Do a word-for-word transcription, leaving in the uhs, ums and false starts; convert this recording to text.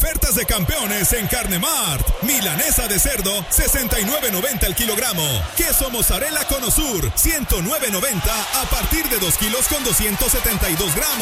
ofertas de campeones en Carnemart. Milanesa de cerdo, sesenta y nueve noventa el kilogramo. Queso mozzarella Conosur, ciento nueve noventa a partir de dos kilos con doscientos setenta y dos gramos.